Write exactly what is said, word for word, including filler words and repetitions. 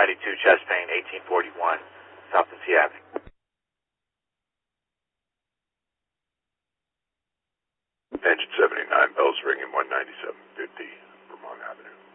ninety-two, chest pain, eighteen forty-one, South Tennessee Avenue. Engine seventy-nine, bells ringing, one ninety-seven fifty, Vermont Avenue.